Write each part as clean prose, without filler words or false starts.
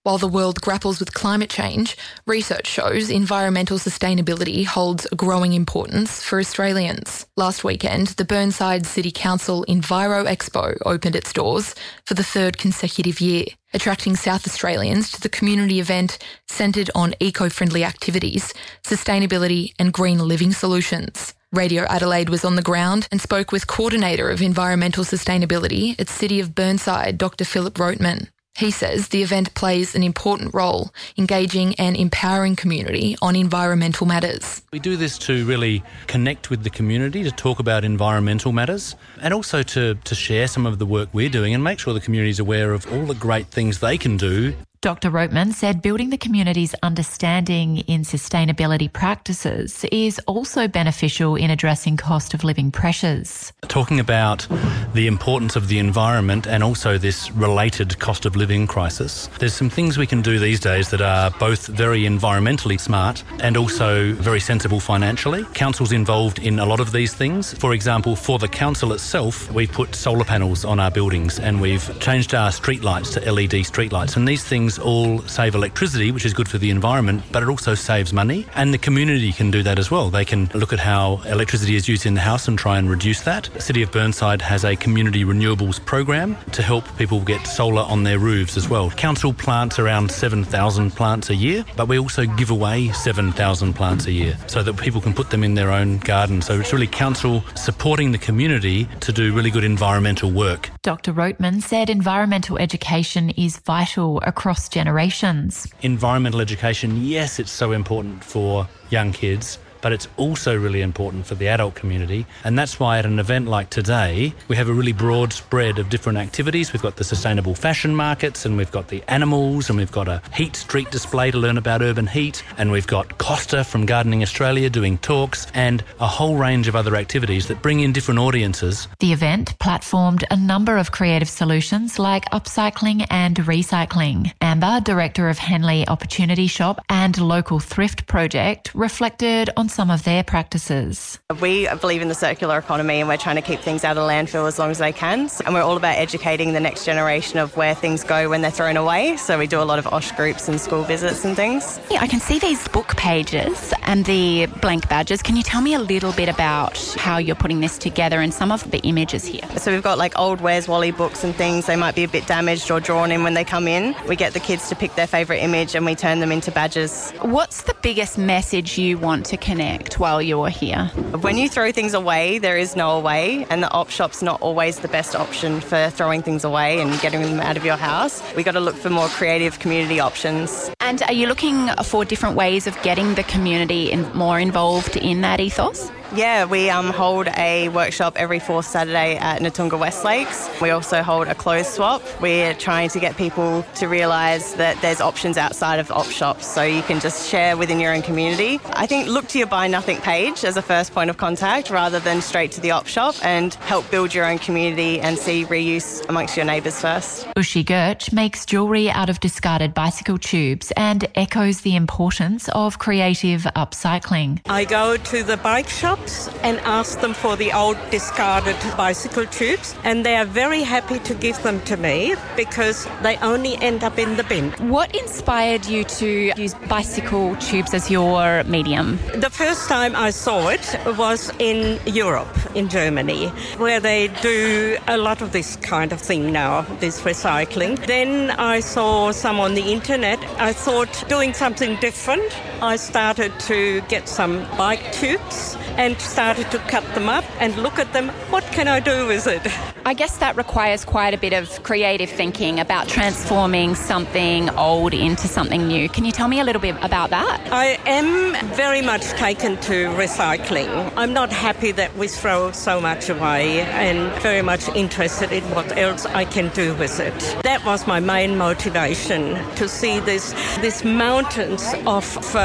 While the world grapples with climate change, research shows environmental sustainability holds a growing importance for Australians. Last weekend, the Burnside City Council Enviro Expo opened its doors for the third consecutive year, attracting South Australians to the community event centred on eco-friendly activities, sustainability and green living solutions. Radio Adelaide was on the ground and spoke with Coordinator of Environmental Sustainability at City of Burnside, Dr. Philip Roteman. He says the event plays an important role engaging and empowering community on environmental matters. We do this to really connect with the community, to talk about environmental matters, and also to share some of the work we're doing and make sure the community is aware of all the great things they can do. Dr. Roteman said building the community's understanding in sustainability practices is also beneficial in addressing cost of living pressures. Talking about the importance of the environment and also this related cost of living crisis, there's some things we can do these days that are both very environmentally smart and also very sensible financially. Council's involved in a lot of these things. For example, for the council itself, we've put solar panels on our buildings and we've changed our street lights to LED street lights, and these things all save electricity, which is good for the environment, but it also saves money, and the community can do that as well. They can look at how electricity is used in the house and try and reduce that. The City of Burnside has a community renewables program to help people get solar on their roofs as well. Council plants around 7,000 plants a year, but we also give away 7,000 plants a year so that people can put them in their own garden. So it's really council supporting the community to do really good environmental work. Dr. Roteman said environmental education is vital across generations. Environmental education, yes, it's so important for young kids, but it's also really important for the adult community. And that's why at an event like today, we have a really broad spread of different activities. We've got the sustainable fashion markets, and we've got the animals, and we've got a heat street display to learn about urban heat, and we've got Costa from Gardening Australia doing talks, and a whole range of other activities that bring in different audiences. The event platformed a number of creative solutions like upcycling and recycling. Amber, director of Henley Opportunity Shop and Local Thrift Project, reflected on some of their practices. We believe in the circular economy and we're trying to keep things out of landfill as long as they can. And we're all about educating the next generation of where things go when they're thrown away. So we do a lot of OSH groups and school visits and things. I can see these book pages and the blank badges. Can you tell me a little bit about how you're putting this together and some of the images here? So we've got like old Where's Wally books and things. They might be a bit damaged or drawn in when they come in. We get the kids to pick their favourite image and we turn them into badges. What's the biggest message you want to connect while you're here? When you throw things away, there is no away, and the op shop's not always the best option for throwing things away and getting them out of your house. We got to look for more creative community options. And are you looking for different ways of getting the community more involved in that ethos? Yeah, we hold a workshop every fourth Saturday at Natunga West Lakes. We also hold a clothes swap. We're trying to get people to realise that there's options outside of op shops, so you can just share within your own community. I think look to your Buy Nothing page as a first point of contact rather than straight to the op shop, and help build your own community and see reuse amongst your neighbours first. Ushi Gertsch makes jewellery out of discarded bicycle tubes and echoes the importance of creative upcycling. I go to the bike shop and ask them for the old discarded bicycle tubes, and they are very happy to give them to me because they only end up in the bin. What inspired you to use bicycle tubes as your medium? The first time I saw it was in Europe, in Germany, where they do a lot of this kind of thing now, this recycling. Then I saw some on the internet. I thought doing something different. I started to get some bike tubes and started to cut them up and look at them. What can I do with it? I guess that requires quite a bit of creative thinking about transforming something old into something new. Can you tell me a little bit about that? I am very much taken to recycling. I'm not happy that we throw so much away and very much interested in what else I can do with it. That was my main motivation, to see this mountains of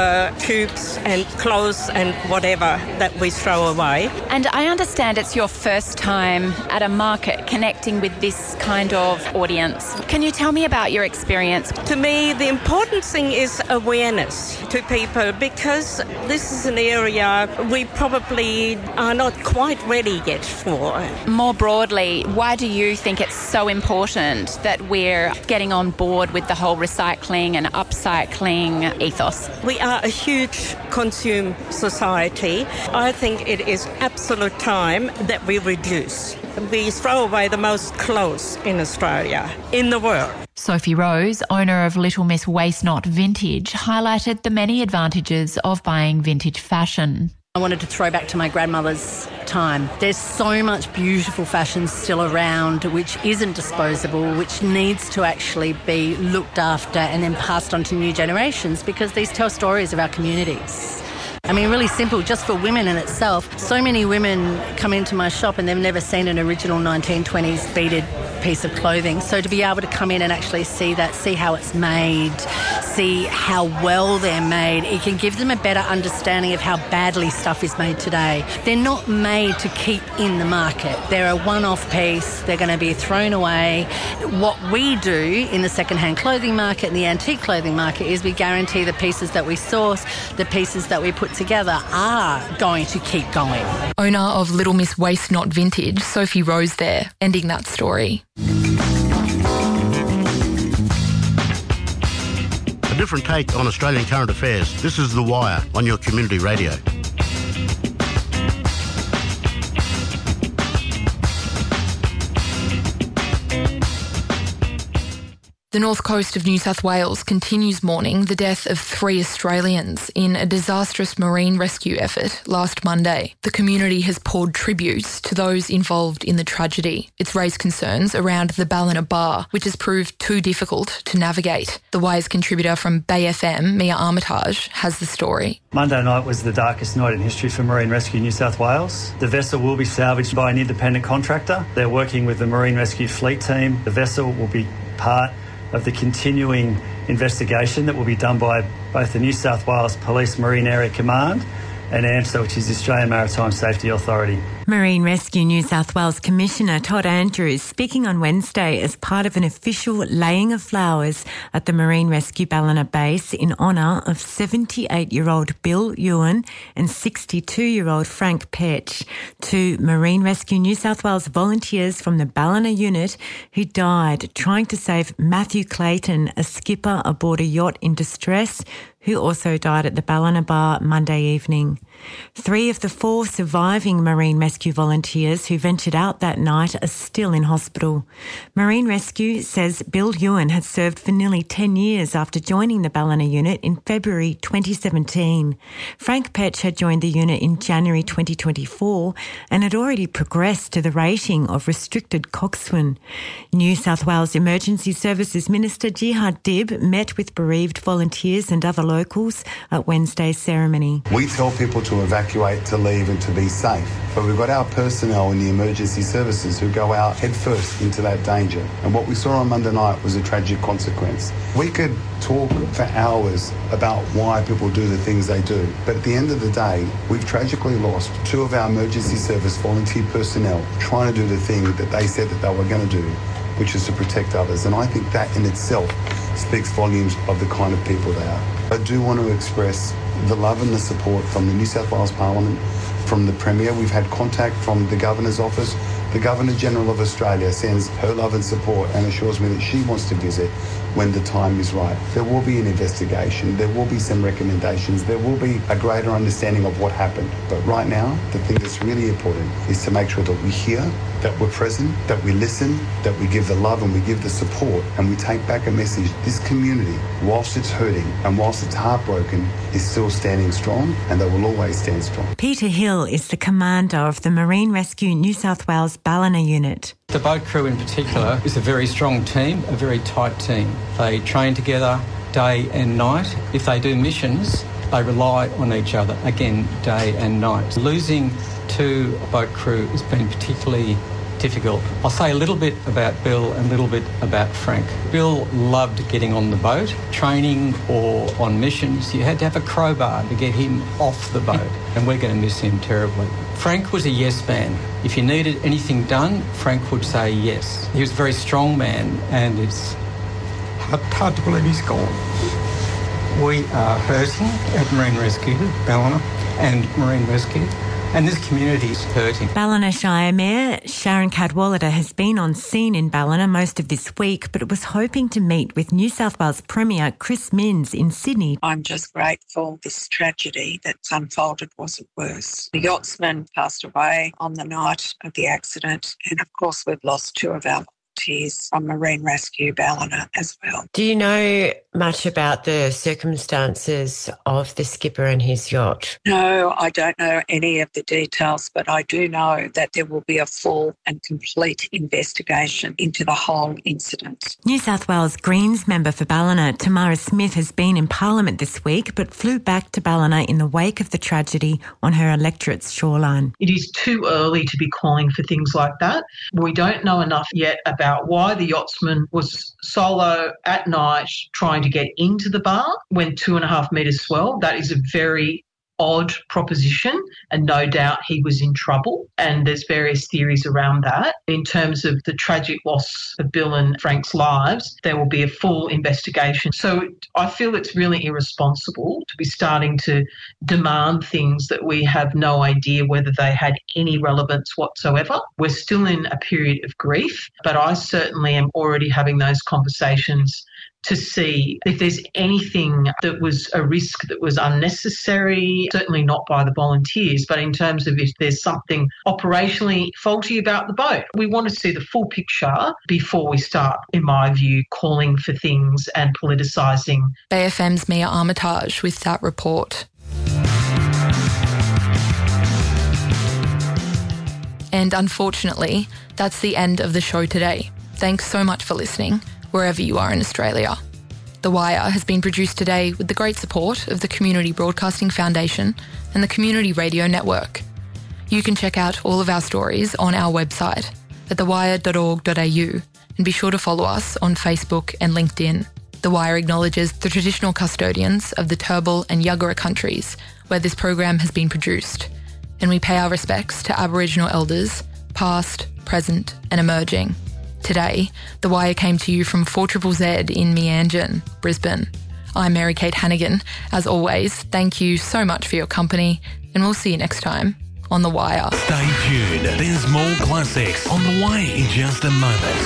our tubes and clothes and whatever that we throw away. And I understand it's your first time at a market connecting with this kind of audience. Can you tell me about your experience? To me, the important thing is awareness to people, because this is an area we probably are not quite ready yet for. More broadly, why do you think it's so important that we're getting on board with the whole recycling and upcycling ethos? We are a huge consume society. I think it is absolute time that we reduce. We throw away the most clothes in Australia, in the world. Sophie Rose, owner of Little Miss Waste Not Vintage, highlighted the many advantages of buying vintage fashion. I wanted to throw back to my grandmother's time. There's so much beautiful fashion still around which isn't disposable, which needs to actually be looked after and then passed on to new generations, because these tell stories of our communities. I mean, really simple, just for women in itself. So many women come into my shop and they've never seen an original 1920s beaded piece of clothing. So to be able to come in and actually see that, see how it's made, see how well they're made, it can give them a better understanding of how badly stuff is made today. They're not made to keep in the market. They're a one-off piece. They're going to be thrown away. What we do in the second-hand clothing market and the antique clothing market is we guarantee the pieces that we source, the pieces that we put together are going to keep going. Owner of Little Miss Waste Not Vintage, Sophie Rose there, ending that story. A different take on Australian current affairs. This is The Wire on your community radio. The north coast of New South Wales continues mourning the death of 3 Australians in a disastrous marine rescue effort last Monday. The community has poured tributes to those involved in the tragedy. It's raised concerns around the Ballina Bar, which has proved too difficult to navigate. The Wire's contributor from Bay FM, Mia Armitage, has the story. Monday night was the darkest night in history for Marine Rescue New South Wales. The vessel will be salvaged by an independent contractor. They're working with the Marine Rescue Fleet team. The vessel will be part of the continuing investigation that will be done by both the New South Wales Police Marine Area Command and AMSA, which is the Australian Maritime Safety Authority. Marine Rescue New South Wales Commissioner Todd Andrews speaking on Wednesday as part of an official laying of flowers at the Marine Rescue Ballina Base in honour of 78-year-old Bill Ewan and 62-year-old Frank Petch, 2 Marine Rescue New South Wales volunteers from the Ballina unit who died trying to save Matthew Clayton, a skipper aboard a yacht in distress, who also died at the Ballina Bar Monday evening. 3 of the 4 surviving Marine Rescue volunteers who ventured out that night are still in hospital. Marine Rescue says Bill Ewan had served for nearly 10 years after joining the Ballina unit in February 2017. Frank Petch had joined the unit in January 2024 and had already progressed to the rating of restricted coxswain. New South Wales Emergency Services Minister Jihad Dib met with bereaved volunteers and other locals at Wednesday's ceremony. We tell people to evacuate, to leave and to be safe. But we've got our personnel in the emergency services who go out headfirst into that danger. And what we saw on Monday night was a tragic consequence. We could talk for hours about why people do the things they do. But at the end of the day, we've tragically lost 2 of our emergency service volunteer personnel trying to do the thing that they said that they were going to do, which is to protect others. And I think that in itself speaks volumes of the kind of people they are. I do want to express the love and the support from the New South Wales Parliament, from the Premier. We've had contact from the Governor's office. The Governor-General of Australia sends her love and support and assures me that she wants to visit when the time is right. There will be an investigation. There will be some recommendations. There will be a greater understanding of what happened. But right now, the thing that's really important is to make sure that we hear, that we're present, that we listen, that we give the love and we give the support, and we take back a message. This community, whilst it's hurting and whilst it's heartbroken, is still standing strong, and they will always stand strong. Peter Hill is the commander of the Marine Rescue New South Wales Ballina unit. The boat crew in particular is a very strong team, a very tight team. They train together day and night. If they do missions, they rely on each other, again, day and night. Losing 2 boat crew has been particularly difficult. I'll say a little bit about Bill and a little bit about Frank. Bill loved getting on the boat. Training or on missions, you had to have a crowbar to get him off the boat, and we're going to miss him terribly. Frank was a yes man. If you needed anything done, Frank would say yes. He was a very strong man, and it's hard to believe he's gone. We are hurting at Marine Rescue Ballina and Marine Rescue, and this community is hurting. Ballina Shire Mayor Sharon Cadwallader has been on scene in Ballina most of this week, but was hoping to meet with New South Wales Premier Chris Minns in Sydney. I'm just grateful this tragedy that's unfolded wasn't worse. The yachtsman passed away on the night of the accident, and of course we've lost 2 of our volunteers from Marine Rescue Ballina as well. Do you know much about the circumstances of the skipper and his yacht? No, I don't know any of the details, but I do know that there will be a full and complete investigation into the whole incident. New South Wales Greens member for Ballina, Tamara Smith, has been in Parliament this week but flew back to Ballina in the wake of the tragedy on her electorate's shoreline. It is too early to be calling for things like that. We don't know enough yet about why the yachtsman was solo at night trying to get into the bar when 2.5 metres swell. That is a very odd proposition, and no doubt he was in trouble, and there's various theories around that. In terms of the tragic loss of Bill and Frank's lives, there will be a full investigation. So I feel it's really irresponsible to be starting to demand things that we have no idea whether they had any relevance whatsoever. We're still in a period of grief, but I certainly am already having those conversations to see if there's anything that was a risk that was unnecessary, certainly not by the volunteers, but in terms of if there's something operationally faulty about the boat. We want to see the full picture before we start, in my view, calling for things and politicising. BFM's Mia Armitage with that report. And unfortunately, that's the end of the show today. Thanks so much for listening, wherever you are in Australia. The Wire has been produced today with the great support of the Community Broadcasting Foundation and the Community Radio Network. You can check out all of our stories on our website at thewire.org.au and be sure to follow us on Facebook and LinkedIn. The Wire acknowledges the traditional custodians of the Turrbal and Yuggera countries where this program has been produced, and we pay our respects to Aboriginal elders, past, present and emerging. Today, The Wire came to you from 4ZZZ in Meanjin, Brisbane. I'm Mary Kate Hannigan. As always, thank you so much for your company, and we'll see you next time on The Wire. Stay tuned. There's more classics on the way in just a moment.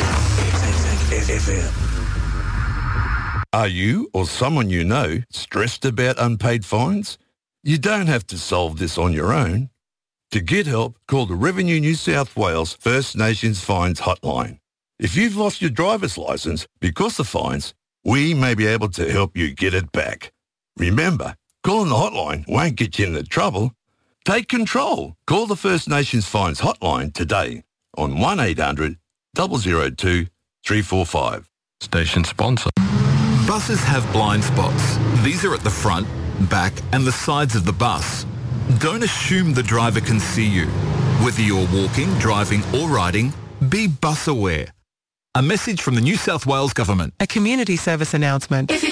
Are you or someone you know stressed about unpaid fines? You don't have to solve this on your own. To get help, call the Revenue New South Wales First Nations Fines Hotline. If you've lost your driver's licence because of fines, we may be able to help you get it back. Remember, calling the hotline won't get you into trouble. Take control. Call the First Nations Fines Hotline today on 1800 002 345. Station sponsor. Buses have blind spots. These are at the front, back and the sides of the bus. Don't assume the driver can see you. Whether you're walking, driving or riding, be bus aware. A message from the New South Wales Government. A community service announcement.